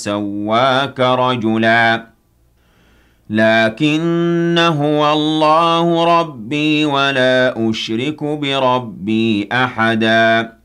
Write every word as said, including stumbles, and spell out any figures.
سَوَّاكَ رَجُلًا لَكِنَّ هُوَ اللَّهُ رَبِّي وَلَا أُشْرِكُ بِرَبِّي أَحَدًا